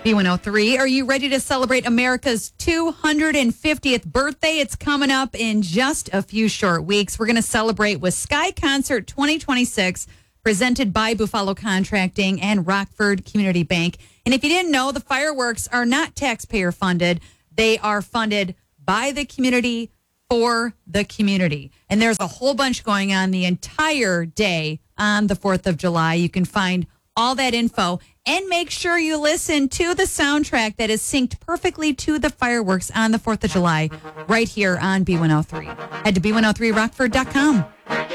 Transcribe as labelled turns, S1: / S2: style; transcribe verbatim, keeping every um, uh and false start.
S1: B one oh three. Are you ready to celebrate America's two hundred fiftieth birthday? It's coming up in just a few short weeks. We're going to celebrate with Sky Concert twenty twenty-six, presented by Buffalo Contracting and Rockford Community Bank. And if you didn't know, the fireworks are not taxpayer funded. They are funded by the community for the community. And there's a whole bunch going on the entire day on the fourth of July. You can find all that info and make sure you listen to the soundtrack that is synced perfectly to the fireworks on the fourth of July right here on B one oh three. Head to B one oh three rockford dot com.